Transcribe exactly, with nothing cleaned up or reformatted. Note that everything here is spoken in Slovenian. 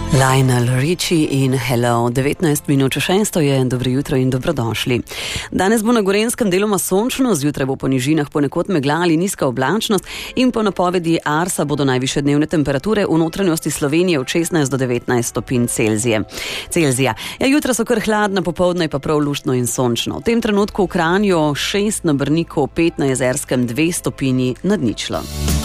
Lionel Richie in Hello, devetnajst minut čez šesto je, dobro jutro in dobrodošli. Danes bo na Gorenjskem deloma sončno, zjutraj bo po nižinah ponekod megla ali nizka oblačnost in po napovedi Arsa bodo najvišje dnevne temperature v notranjosti Slovenije od šestnajst do devetnajst stopinj Celzije. Celzija. Ja, jutra so kar hladna, popoldne pa prav luštno in sončno. V tem trenutku v Kranju šest, na Brniku pet, na Jezerskem dve stopinji nad ničlo.